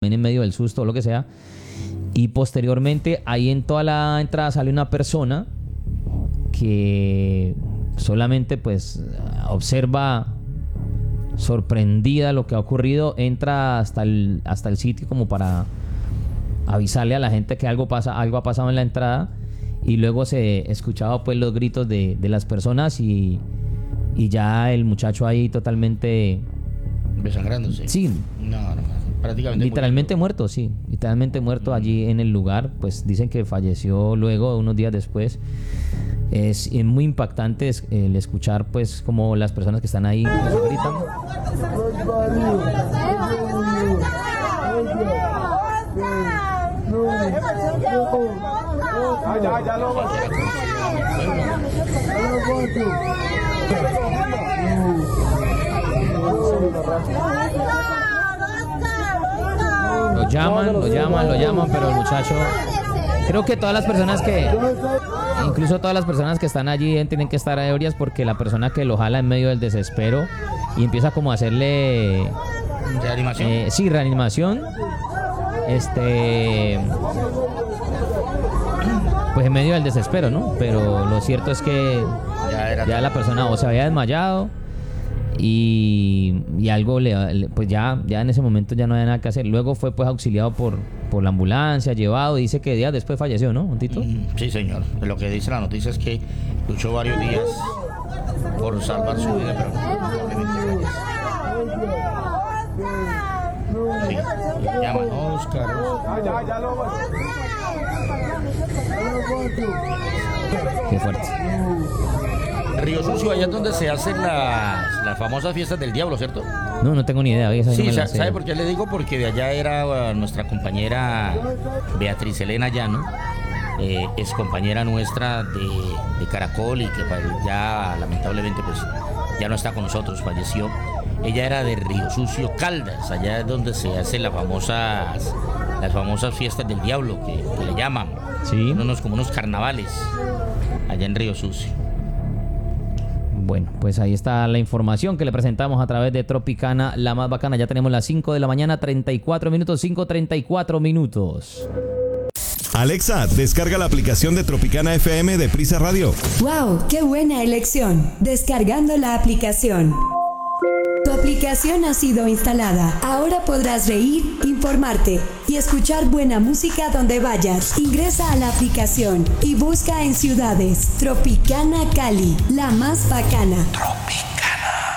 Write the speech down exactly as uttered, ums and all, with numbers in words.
también en medio del susto o lo que sea. Y posteriormente ahí en toda la entrada sale una persona que solamente pues observa sorprendida lo que ha ocurrido, entra hasta el, hasta el sitio como para avisarle a la gente que algo pasa, algo ha pasado en la entrada, y luego se escuchaba pues los gritos de, de las personas y, y ya el muchacho ahí totalmente desangrándose. Sí. No, no, prácticamente literalmente muerto, sí, literalmente muerto mm. allí en el lugar. Pues dicen que falleció luego, unos días después. Es, es muy impactante el escuchar pues como las personas que están ahí gritan. Lo llaman, lo llaman, lo llaman, pero el muchacho... Creo que todas las personas que... Incluso todas las personas que están allí tienen que estar ebrias, porque la persona que lo jala en medio del desespero y empieza como a hacerle... ¿Reanimación? Eh, sí, reanimación. Este... Pues en medio del desespero, ¿no? Pero lo cierto es que ya, era ya la persona o se había desmayado y, y algo le... Pues ya, ya en ese momento ya no había nada que hacer. Luego fue pues auxiliado por... por la ambulancia, llevado, dice que días después falleció, ¿no, Tito? Sí, señor. Lo que dice la noticia es que luchó varios días por salvar su vida, pero lamentablemente falleció. Sí, llaman Oscar. Qué fuerte. Río Sucio, allá es donde se hacen las, las famosas fiestas del diablo, ¿cierto? No, no tengo ni idea. Esa sí, no ¿sabe, ¿sabe por qué le digo? Porque de allá era nuestra compañera Beatriz Elena Llano, eh, es compañera nuestra de, de Caracol, y que ya lamentablemente pues ya no está con nosotros, falleció. Ella era de Río Sucio, Caldas, allá es donde se hacen las famosas, las famosas fiestas del diablo, que, que le llaman. Sí. Unos, como unos carnavales, allá en Río Sucio. Bueno, pues ahí está la información que le presentamos a través de Tropicana, la más bacana. Ya tenemos las cinco de la mañana, treinta y cuatro minutos, cinco treinta y cuatro minutos. Alexa, descarga la aplicación de Tropicana F M de Prisa Radio. ¡Wow! ¡Qué buena elección! Descargando la aplicación. Tu aplicación ha sido instalada. Ahora podrás reír, informarte y escuchar buena música donde vayas. Ingresa a la aplicación y busca en ciudades Tropicana Cali, la más bacana. Tropicana.